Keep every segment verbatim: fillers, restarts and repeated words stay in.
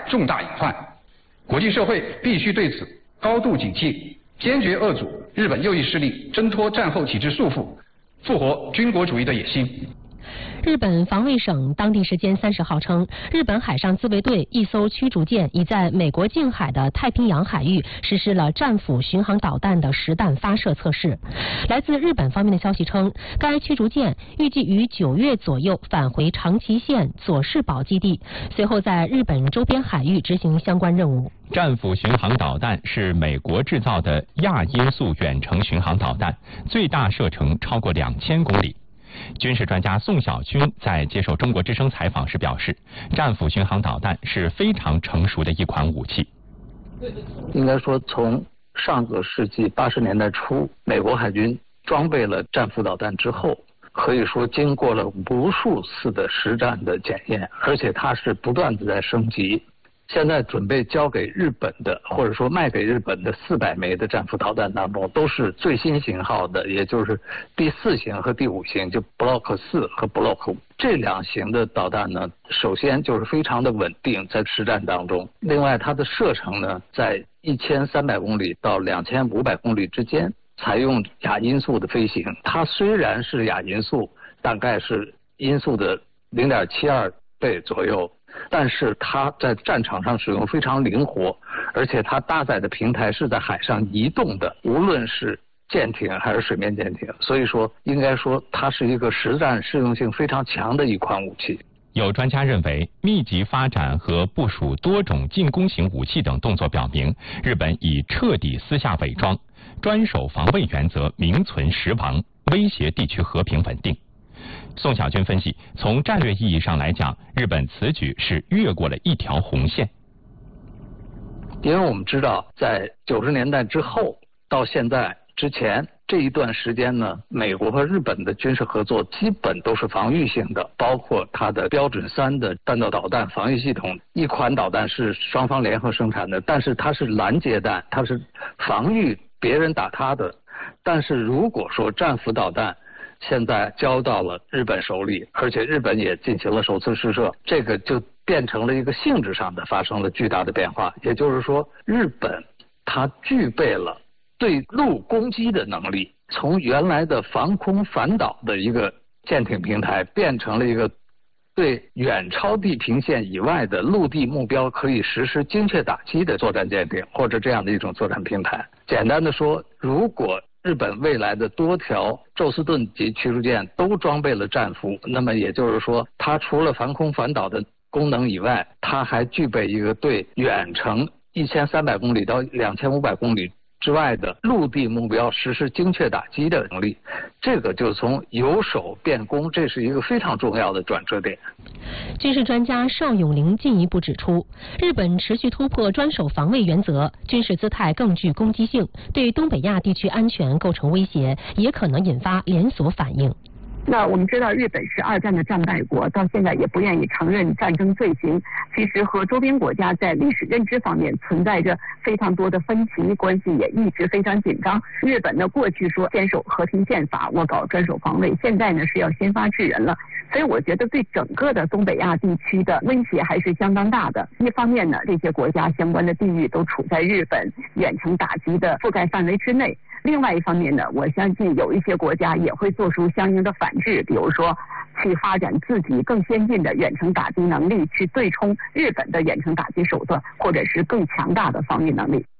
重大隐患，国际社会必须对此高度警惕，坚决遏阻日本右翼势力挣脱战后体制束缚，复活军国主义的野心。 日本防卫省当地时间三十号称，日本海上自卫队一艘驱逐舰已在美国近海的太平洋海域实施了战斧巡航导弹的实弹发射测试。来自日本方面的消息称，该驱逐舰预计于九月左右返回长崎县佐世保基地，随后在日本周边海域执行相关任务。 战斧巡航导弹是美国制造的亚音速远程巡航导弹，最大射程超过两千公里。军事专家宋晓军在接受中国之声采访时表示，战斧巡航导弹是非常成熟的一款武器。 应该说，从上个世纪八十年代初，美国海军装备了战斧导弹之后，可以说经过了无数次的实战的检验，而且它是不断的在升级。现在准备交给日本的，或者说卖给日本的四百枚的战斧导弹当中，都是最新型号的，也就是第四型和第五型，就 Block 四和 Block 五这两型的导弹呢，首先就是非常的稳定，在实战当中。另外，它的射程呢，在一千三百公里到两千五百公里之间，采用亚音速的飞行。它虽然是亚音速，大概是音速的零点七二倍左右。但是它在战场上使用非常灵活，而且它搭载的平台是在海上移动的，无论是舰艇还是水面舰艇，所以说应该说它是一个实战适用性非常强的一款武器。 有专家认为，密集发展和部署多种进攻型武器等动作表明，日本已彻底撕下伪装，专守防卫原则名存实亡，威胁地区和平稳定。宋晓军分析，从战略意义上来讲，日本此举是越过了一条红线。 因为我们知道，在九十年代之后到现在之前这一段时间呢，美国和日本的军事合作基本都是防御性的，包括它的标准三的弹道导弹防御系统，一款导弹是双方联合生产的，但是它是拦截弹，它是防御别人打它的。但是如果说战斧导弹现在交到了日本手里，而且日本也进行了首次试射，这个就变成了一个性质上的发生了巨大的变化。也就是说，日本它具备了对陆攻击的能力，从原来的防空反导的一个舰艇平台，变成了一个对远超地平线以外的陆地目标可以实施精确打击的作战舰艇，或者这样的一种作战平台。简单的说，如果日本未来的多条宙斯盾级驱逐舰都装备了战斧，那么也就是说，它除了防空反导的功能以外，它还具备一个对远程一千三百公里到两千五百公里之外的陆地目标实施精确打击的能力。这个就从由守变攻，这是一个非常重要的转折点。 军事专家邵永龄进一步指出，日本持续突破专守防卫原则，军事姿态更具攻击性，对东北亚地区安全构成威胁，也可能引发连锁反应。 那我们知道，日本是二战的战败国，到现在也不愿意承认战争罪行。其实和周边国家在历史认知方面存在着非常多的分歧，关系也一直非常紧张。日本呢，过去说坚守和平宪法，我搞专守防卫，现在呢是要先发制人了。所以我觉得对整个的东北亚地区的威胁还是相当大的。一方面呢，这些国家相关的地域都处在日本远程打击的覆盖范围之内。另外一方面呢，我相信有一些国家也会做出相应的反制，比如说去发展自己更先进的远程打击能力，去对冲日本的远程打击手段，或者是更强大的防御能力。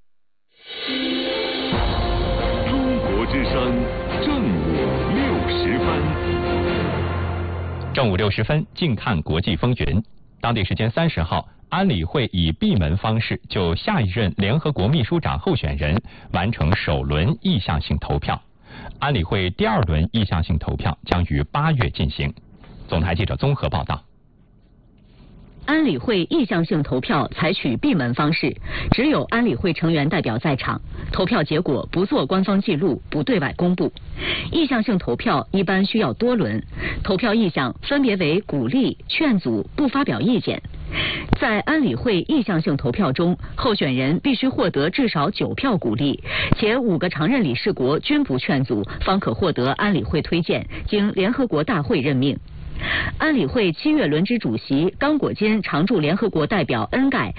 中国之声正午六十分。 正午六十分，静看国际风云。当地时间三十号，安理会以闭门方式就下一任联合国秘书长候选人完成首轮意向性投票。安理会第二轮意向性投票将于八月进行。总台记者综合报道。 安理会意向性投票采取闭门方式，只有安理会成员代表在场，投票结果不做官方记录，不对外公布。意向性投票一般需要多轮，投票意向分别为鼓励、劝阻、不发表意见。在安理会意向性投票中，候选人必须获得至少九票鼓励，且五个常任理事国均不劝阻，方可获得安理会推荐，经联合国大会任命。安理会七月轮值主席刚果坚常驻联合国代表恩盖